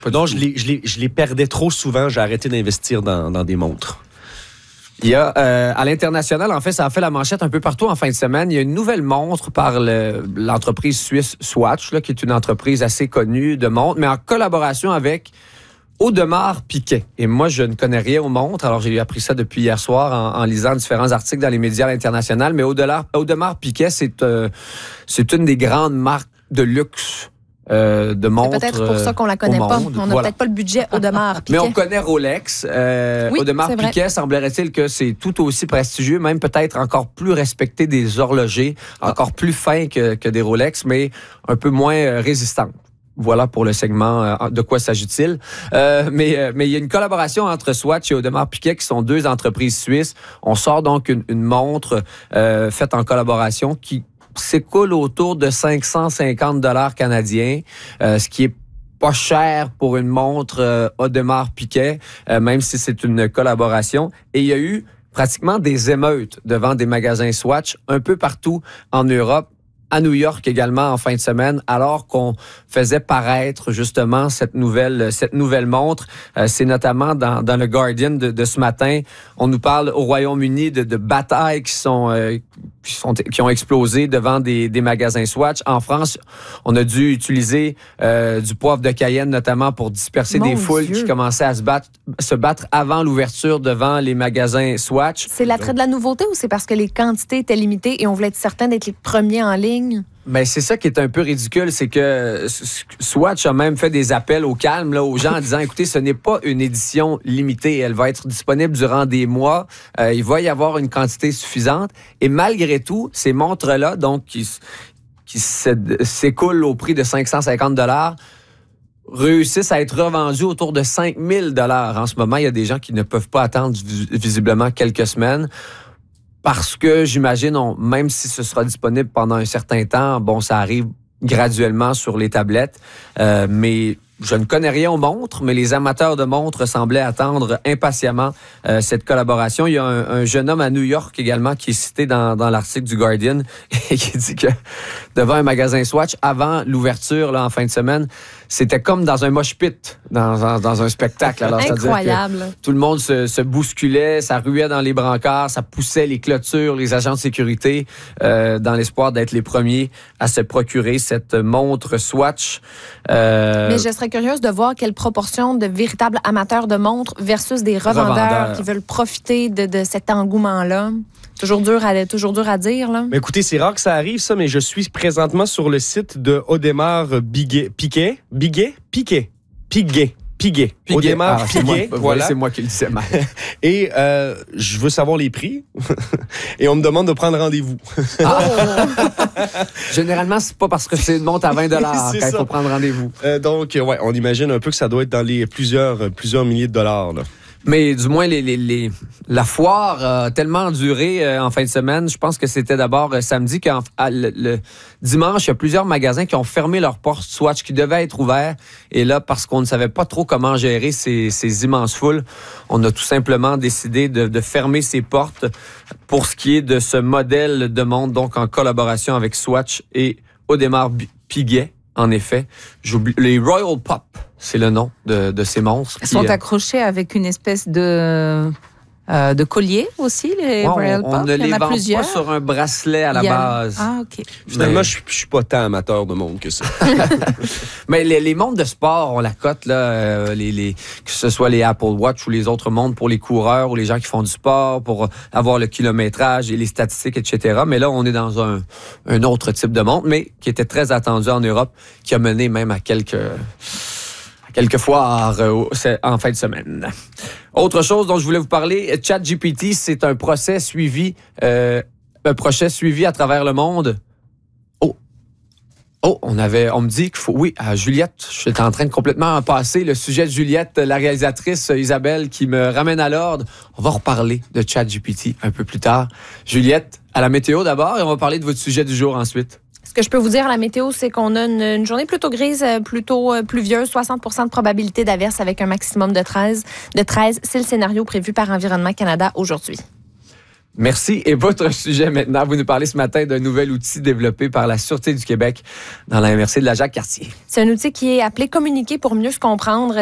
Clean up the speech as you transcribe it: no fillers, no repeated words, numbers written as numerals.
Non, je les perdais trop souvent. J'ai arrêté d'investir dans des montres. Il y a, à l'international, en fait, ça a fait la manchette un peu partout en fin de semaine. Il y a une nouvelle montre par l'entreprise suisse Swatch, là, qui est une entreprise assez connue de montres, mais en collaboration avec Audemars Piguet. Et moi, je ne connais rien aux montres. Alors, j'ai appris ça depuis hier soir en lisant différents articles dans les médias à l'international. Mais Audemars Piguet, c'est une des grandes marques de luxe de montres. C'est peut-être pour ça qu'on la connaît pas. On n'a peut-être pas le budget Audemars Piguet. Mais on connaît Rolex. Oui, Audemars Piguet, semblerait-il que c'est tout aussi prestigieux, même peut-être encore plus respecté des horlogers, encore plus fin que des Rolex, mais un peu moins résistant. Voilà pour le segment de quoi s'agit-il. Mais il y a une collaboration entre Swatch et Audemars Piguet qui sont deux entreprises suisses. On sort donc une montre faite en collaboration qui s'écoule autour de 550 $ canadiens, ce qui est pas cher pour une montre Audemars Piguet, même si c'est une collaboration. Et il y a eu pratiquement des émeutes devant des magasins Swatch un peu partout en Europe, à New York également en fin de semaine, alors qu'on faisait paraître justement cette nouvelle montre. C'est notamment dans le Guardian de ce matin. On nous parle au Royaume-Uni de batailles qui ont explosé devant des magasins Swatch. En France, on a dû utiliser du poivre de Cayenne notamment pour disperser des foules qui commençaient à se battre avant l'ouverture devant les magasins Swatch. C'est l'attrait de la nouveauté ou c'est parce que les quantités étaient limitées et on voulait être certain d'être les premiers en ligne? Ben, c'est ça qui est un peu ridicule, c'est que Swatch a même fait des appels au calme là, aux gens en disant, écoutez, ce n'est pas une édition limitée, elle va être disponible durant des mois, il va y avoir une quantité suffisante, et malgré tout, ces montres-là, donc qui s'écoulent au prix de 550 $, réussissent à être revendues autour de 5 000 $. En ce moment, il y a des gens qui ne peuvent pas attendre visiblement quelques semaines. Parce que j'imagine, même si ce sera disponible pendant un certain temps, bon, ça arrive graduellement sur les tablettes. Mais je ne connais rien aux montres, mais les amateurs de montres semblaient attendre impatiemment cette collaboration. Il y a un jeune homme à New York également qui est cité dans l'article du Guardian et qui dit que devant un magasin Swatch, avant l'ouverture là, en fin de semaine, c'était comme dans un mosh pit, dans un spectacle. Alors, incroyable. Tout le monde se bousculait, ça ruait dans les brancards, ça poussait les clôtures, les agents de sécurité, dans l'espoir d'être les premiers à se procurer cette montre Swatch. Mais je serais curieuse de voir quelle proportion de véritables amateurs de montres versus des revendeurs qui veulent profiter de cet engouement-là. Toujours dur à dire, là. Mais écoutez, c'est rare que ça arrive, ça, mais je suis présentement sur le site de Audemars Piguet. Audemars Piguet. Voilà. C'est moi qui le disais mal. Et je veux savoir les prix. Et on me demande de prendre rendez-vous. Généralement, c'est pas parce que c'est une montre à 20 $ qu'il faut prendre rendez-vous. Donc, ouais, on imagine un peu que ça doit être dans les plusieurs milliers de dollars, là. Mais du moins, la foire a tellement duré en fin de semaine. Je pense que c'était d'abord samedi. Le dimanche, il y a plusieurs magasins qui ont fermé leurs portes Swatch qui devaient être ouverts. Et là, parce qu'on ne savait pas trop comment gérer ces immenses foules, on a tout simplement décidé de fermer ces portes pour ce qui est de ce modèle de montre, donc en collaboration avec Swatch et Audemars Piguet. En effet, j'oublie les Royal Pop, c'est le nom de ces monstres. Ils sont accrochés avec une espèce de collier aussi, les Royal Pop. On ne les vend pas sur un bracelet à la base. Ah, OK. Finalement, je suis pas tant amateur de montres que ça. Mais les montres de sport, on la cote, là, que ce soit les Apple Watch ou les autres montres pour les coureurs ou les gens qui font du sport, pour avoir le kilométrage et les statistiques, etc. Mais là, on est dans un autre type de montre, mais qui était très attendu en Europe, qui a mené même à quelques foires en fin de semaine. Autre chose dont je voulais vous parler, ChatGPT, c'est un procès suivi à travers le monde. On me dit qu'il faut... Oui, Juliette, je suis en train de complètement passer le sujet de Juliette, la réalisatrice Isabelle, qui me ramène à l'ordre. On va reparler de ChatGPT un peu plus tard. Juliette, à la météo d'abord, et on va parler de votre sujet du jour ensuite. Ce que je peux vous dire à la météo, c'est qu'on a une journée plutôt grise, plutôt pluvieuse, 60% de probabilité d'averse avec un maximum de 13. C'est le scénario prévu par Environnement Canada aujourd'hui. Merci. Et votre sujet maintenant, vous nous parlez ce matin d'un nouvel outil développé par la Sûreté du Québec dans la MRC de la Jacques-Cartier. C'est un outil qui est appelé Communiquer pour mieux se comprendre.